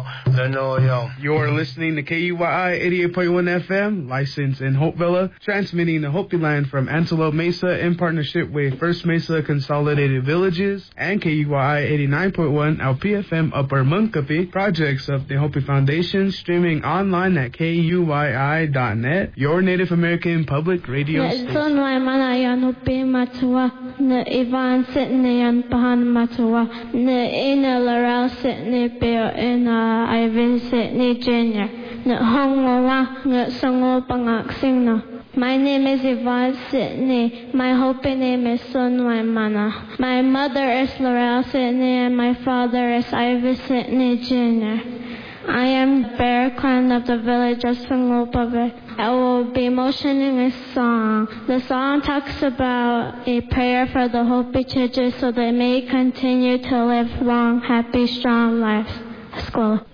Lenoyo. You're listening to KUYI 88.1 FM, licensed in Hopevilla, transmitting the Hopi Line from Antelope Mesa in partnership with First Mesa Consolidated Villages and KUYI 89.1 LPFM Upper Munkapi, projects of the Hopi Foundation, streaming online at KUYI.net, your Native American public radio station. Ivan Sitnayan Pahan Matua, Ina Laurel Sitney Bear, Ina Ivan Sitney Jr., Hongowa, Songo Pangak Singno. My name is Yvonne Sidney. My Hopi name is Sunwai Mana. My mother is Laurel Sidney and my father is Ivy Sidney Jr. I am the bear clan of the village of Sangopave. I will be motioning a song. The song talks about a prayer for the Hopi churches so they may continue to live long, happy, strong lives. Escola.